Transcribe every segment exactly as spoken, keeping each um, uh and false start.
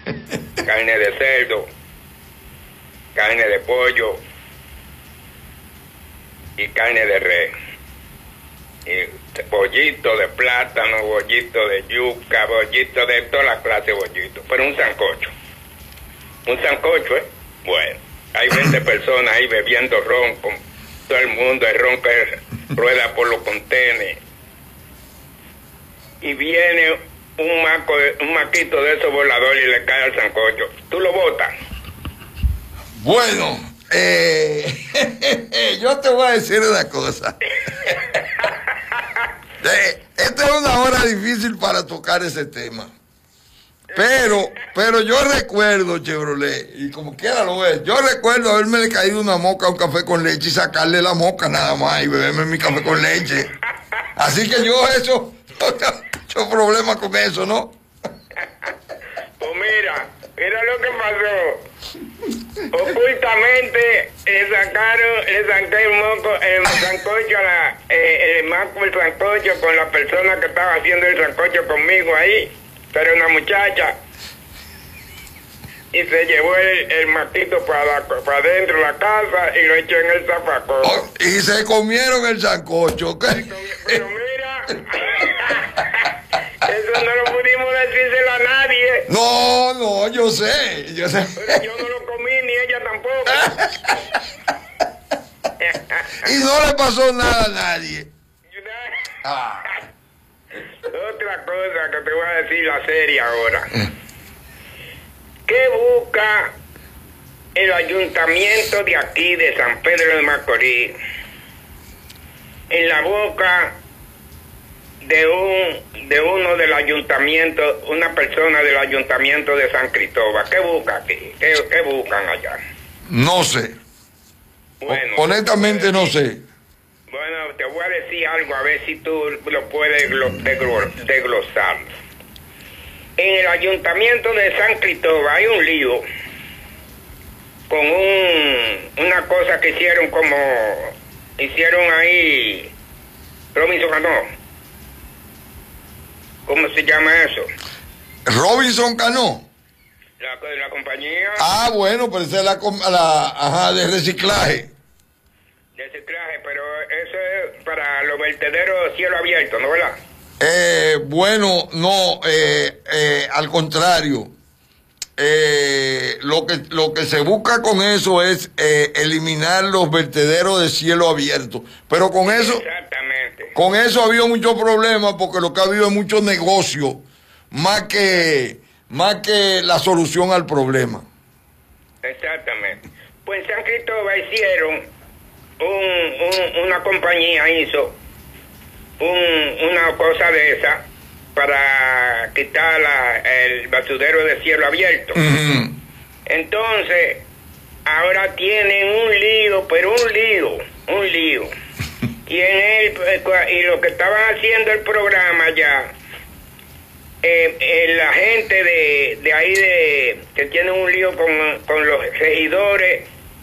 carne de cerdo, carne de pollo y carne de res. Y bollito de plátano, bollito de yuca, bollito de todas las clases de bollitos, pero un sancocho. Un sancocho, ¿eh? Bueno, hay veinte personas ahí bebiendo ron, con todo el mundo, el ron que rueda por los contenes. Y viene un maco, un maquito de esos voladores y le cae al sancocho. ¿Tú lo botas? Bueno, eh, yo te voy a decir una cosa. Eh, esta es una hora difícil para tocar ese tema. Pero, pero yo recuerdo, Chevrolet, y como quiera lo ves, yo recuerdo haberme caído una moca a un café con leche y sacarle la moca nada más y beberme mi café con leche. Así que yo eso, no tengo mucho problema con eso, ¿no? Pues mira, mira lo que pasó. Ocultamente le sacaron, le saqué el moco, el sancocho, a la, eh, el maco, el sancocho con la persona que estaba haciendo el sancocho conmigo ahí. Era una muchacha y se llevó el, el matito para, para adentro de la casa y lo echó en el zafacón. Oh, y se comieron el sancocho, ¿qué? Pero mira, eso no lo pudimos decírselo a nadie. No, no, yo sé, yo sé. Pero yo no lo comí ni ella tampoco. Y no le pasó nada a nadie. Ah. Otra cosa que te voy a decir la serie ahora. ¿Qué busca el ayuntamiento de aquí, de San Pedro de Macorís, en la boca de un de uno del ayuntamiento, una persona del ayuntamiento de San Cristóbal? ¿Qué busca aquí? ¿Qué, qué buscan allá? No sé. Bueno, honestamente no sé. Bueno, te voy a decir algo, a ver si tú lo puedes desglosar. En el ayuntamiento de San Cristóbal hay un lío con un, una cosa que hicieron como, hicieron ahí, Robinson Cano. ¿Cómo se llama eso? Robinson Cano. La, la compañía. Ah, bueno, pero esa es la, la ajá, de reciclaje. De reciclaje, pero eso es para los vertederos cielo abierto, ¿no, verdad? Eh, bueno, no, eh, eh, al contrario. Eh, lo que lo que se busca con eso es eh, eliminar los vertederos de cielo abierto. Pero con eso, exactamente. Con eso ha habido muchos problemas porque lo que ha habido es mucho negocio, más que más que la solución al problema. Exactamente. Pues en San Cristóbal hicieron un, un, una compañía hizo un, una cosa de esa para quitar la, el basurero de cielo abierto. Uh-huh. Entonces, ahora tienen un lío, pero un lío, un lío. Y en él, y lo que estaban haciendo el programa ya, eh, eh, la gente de, de ahí de que tiene un lío con, con los regidores,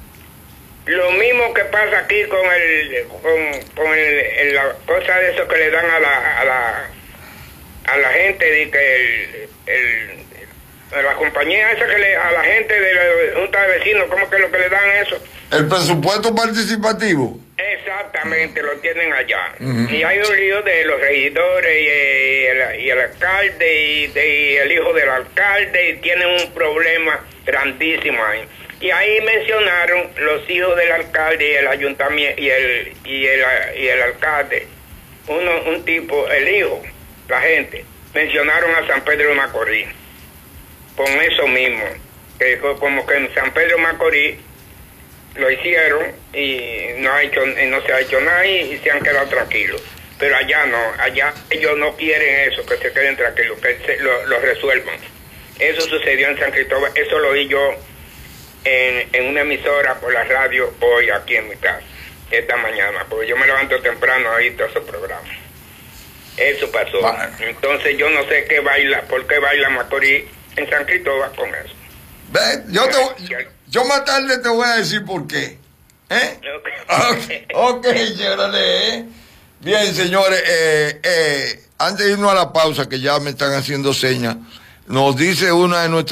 lo mismo que pasa aquí con el con, con el, el, la cosa de eso que le dan a la a la a la gente de que el, el a la compañía esa que le a la gente de la junta de vecinos, ¿cómo que es lo que le dan eso? El presupuesto participativo. Exactamente, lo tienen allá. Uh-huh. Y hay un lío de los regidores y el, y el alcalde y, de, y el hijo del alcalde, y tienen un problema grandísimo ahí. Y ahí mencionaron los hijos del alcalde y el ayuntamiento y el y el, y el alcalde. Uno, un tipo, el hijo, la gente, mencionaron a San Pedro de Macorís. Con eso mismo, que como que en San Pedro de Macorís lo hicieron y no ha hecho, no se ha hecho nada y, y se han quedado tranquilos. Pero allá no, allá ellos no quieren eso, que se queden tranquilos, que se, lo, lo resuelvan. Eso sucedió en San Cristóbal, eso lo vi yo en, en una emisora por la radio hoy aquí en mi casa, esta mañana, porque yo me levanto temprano a oír todos esos programas. Eso pasó. Vale. Entonces yo no sé qué baila, por qué baila Macorís en San Cristóbal con eso. Ve, yo te yo, yo más tarde te voy a decir por qué. ¿Eh? Ok, okay, ¿eh? Bien, señores, eh, eh, antes de irnos a la pausa, que ya me están haciendo señas, nos dice una de nuestras